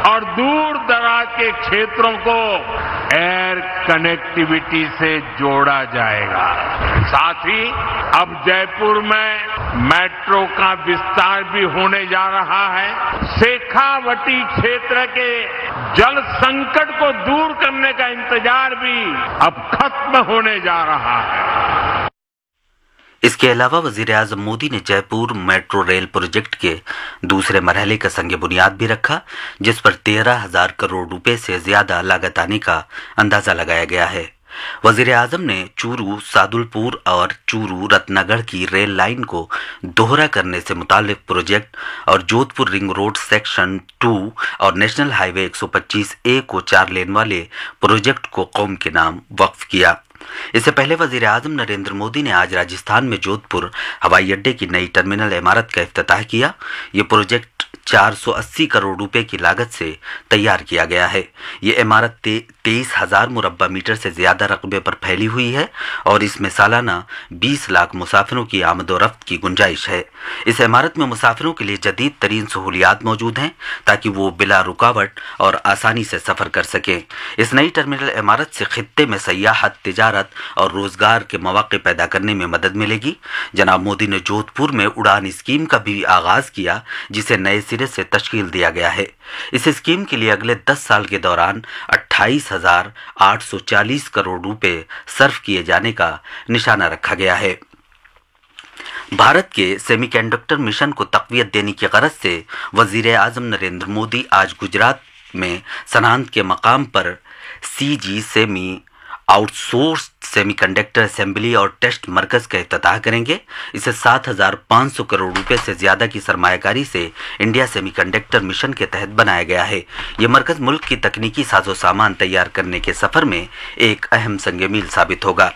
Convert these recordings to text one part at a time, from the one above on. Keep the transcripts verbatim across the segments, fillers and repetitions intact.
और दूर दराज के क्षेत्रों को एयर कनेक्टिविटी से जोड़ा जाएगा। साथ ही अब जयपुर में मेट्रो का विस्तार भी होने जा रहा है। शेखावटी क्षेत्र के जल संकट को दूर करने का इंतजार भी अब खत्म होने जा रहा है। इसके अलावा वजीर आजम मोदी ने जयपुर मेट्रो रेल प्रोजेक्ट के दूसरे मरहले का संग बुनियाद भी रखा, जिस पर तेरह हजार करोड़ रुपए से ज्यादा लागत आने का अंदाजा लगाया गया है। वजीर आजम ने चूरू सादुलपुर और चूरू रत्नागढ़ की रेल लाइन को दोहरा करने से मुताल्लिक प्रोजेक्ट और Jodhpur ring road section two और नेशनल हाईवे एक सौ पच्चीस ए को चार लेन वाले प्रोजेक्ट को कौम के नाम वक्फ किया। इससे पहले वजीर आजम नरेंद्र मोदी ने आज राजस्थान में जोधपुर हवाई अड्डे की नई टर्मिनल इमारत का इफ्तिताह किया। ये प्रोजेक्ट चार सौ अस्सी करोड़ रुपए की लागत से तैयार किया गया है। ये इमारत ते, तेईस हजार मुरब्बा मीटर से ज्यादा रकबे पर फैली हुई है और इसमें सालाना बीस लाख मुसाफिरों की आमद और रफ्त की गुंजाइश है। इस इमारत में मुसाफिरों के लिए जदीद तरीन सहूलियात मौजूद हैं ताकि वो बिला रुकावट और आसानी से सफर कर सकें। इस नई टर्मिनल इमारत से खित्ते में सयाहत, तिजारत और रोजगार के मौके पैदा करने में मदद मिलेगी। जनाब मोदी ने जोधपुर में उड़ान स्कीम का भी आगाज किया, जिसे नए सिरे से तश्कील दिया गया है। इस स्कीम के लिए अगले दस साल के दौरान अट्ठाईस हजार आठ सौ चालीस करोड़ रुपए सर्फ किए जाने का निशाना रखा गया है। भारत के सेमीकंडक्टर मिशन को तक़वियत देने की गरज से वजीर आजम नरेंद्र मोदी आज गुजरात में सनांत के मकाम पर सी G semi outsource semiconductor assembly और टेस्ट मरकज का इफ्तिताह करेंगे। इसे सात हजार पाँच सौ करोड़ रुपए से ज्यादा की सरमायाकारी से इंडिया सेमीकंडक्टर मिशन के तहत बनाया गया है। यह मरकज मुल्क की तकनीकी साजो सामान तैयार करने के सफर में एक अहम संग मील साबित होगा।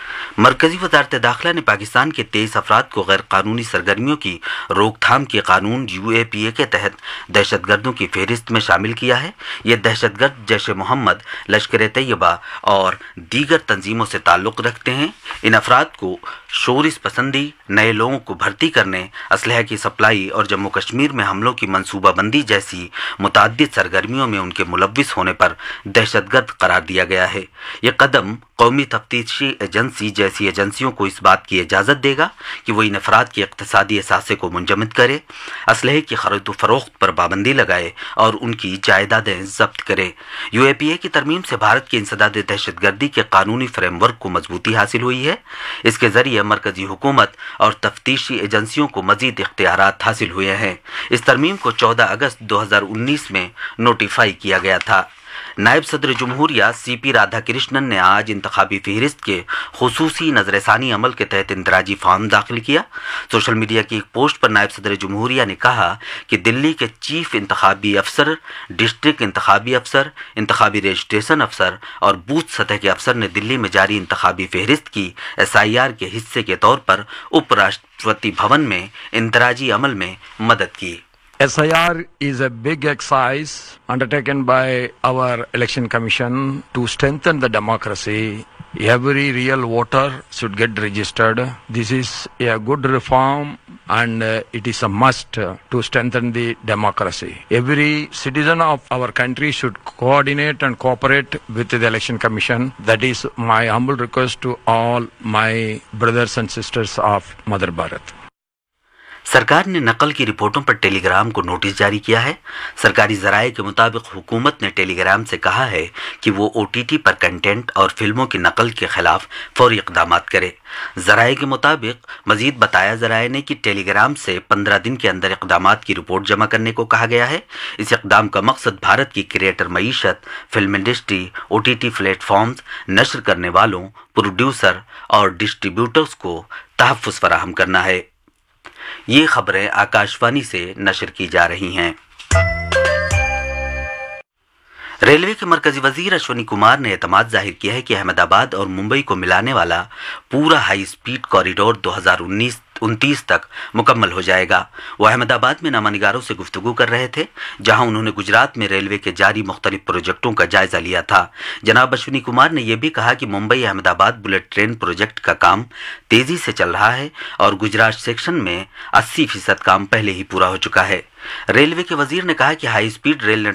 मरकजी वजारत दाखिला ने पाकिस्तान के तेईस अफराद को गैर कानूनी सरगर्मियों की रोकथाम के कानून यू ए पी ए के तहत दहशतगर्दों की फहरिस्त में शामिल किया है। ये दहशतगर्द जैश मोहम्मद, लश्कर तैयबा और दीगर तंजीमों से ताल्लुक़ रखते हैं। इन अफराद को शोरिस पसंदी, नए लोगों को भर्ती करने, असलहा की सप्लाई और जम्मू कश्मीर में हमलों की मनसूबाबंदी जैसी मुतअद्दिद सरगर्मियों में उनके मुलव्विस होने पर दहशतगर्द करार दिया गया है। ये कदम कौमी तफ्तीशी एजेंसी जैसी एजेंसियों को इस बात की इजाज़त देगा कि वो इन अफराद के इक़्तिसादी असासे को मुंजमद करे, असलहे की खरीद फरोख्त पर पाबंदी लगाए और उनकी जायदादें जब्त करे। यू ए पी ए की तरमीम से भारत की इंसदाद दहशतगर्दी के कानूनी फ्रेमवर्क को मजबूती हासिल हुई है। इसके जरिए मरकजी हुकूमत और तफ्तीशी एजेंसियों को मजीद इख्तियारात हासिल हुए हैं। इस तरमीम को चौदह अगस्त दो हजार उन्नीस में नोटिफाई किया गया था। नायब सदर जमहूरिया सी पी राधाकृष्णन ने आज इंतखाबी फहरिस्त के खुसूसी नजरसानी अमल के तहत इंदराजी फॉर्म दाखिल किया। सोशल मीडिया की एक पोस्ट पर नायब सदर जमहूरिया ने कहा कि दिल्ली के चीफ इंतखाबी अफसर, डिस्ट्रिक्ट इंतखाबी अफसर, इंतखाबी रजिस्ट्रेशन अफसर और बूथ सतह के अफसर ने दिल्ली में जारी इंतखाबी फहरिस्त की एस आई आर के हिस्से के तौर पर उपराष्ट्रपति भवन में इंदराजी अमल में मदद की। S I R is a big exercise undertaken by our election commission to strengthen the democracy. Every real voter should get registered. This is a good reform and uh, it is a must uh, to strengthen the democracy. Every citizen of our country should coordinate and cooperate with the election commission. That is my humble request to all my brothers and sisters of Mother Bharat. सरकार ने नकल की रिपोर्टों पर Telegram को notice जारी किया है। सरकारी जराये के मुताबिक हुकूमत ने टेलीग्राम से कहा है कि वो ओ टी टी पर कंटेंट और फिल्मों की नकल के खिलाफ फौरी इक़दाम करे। जराये के मुताबिक मजीद बताया जराये ने कि टेलीग्राम से पंद्रह दिन के अंदर इक़दाम की रिपोर्ट जमा करने को कहा गया है। इस इक़दाम का मकसद भारत की creator मईशत, film industry, O T T platforms, नशर करने वालों, प्रोड्यूसर और डिस्ट्रीब्यूटर्स को तहफ़्फ़ुज़ फराहम करना है। ये खबरें आकाशवाणी से नशर की जा रही हैं। रेलवे के मरकजी वजीर अश्वनी कुमार ने एतमाद जाहिर किया है कि अहमदाबाद और मुंबई को मिलाने वाला पूरा हाई स्पीड कॉरिडोर दो हजार उनतीस तक मुकम्मल हो जाएगा। वो अहमदाबाद में नामानिगारों से गुफ्तगू कर रहे थे, जहां उन्होंने गुजरात में रेलवे के जारी मुख्तलिफ प्रोजेक्टों का जायजा लिया था। जनाब अश्विनी कुमार ने यह भी कहा कि Mumbai Ahmedabad bullet train project का काम तेजी से चल रहा है और गुजरात सेक्शन में अस्सी फीसद काम पहले ही पूरा हो चुका है। रेलवे के वजीर ने कहा कि हाई स्पीड रेल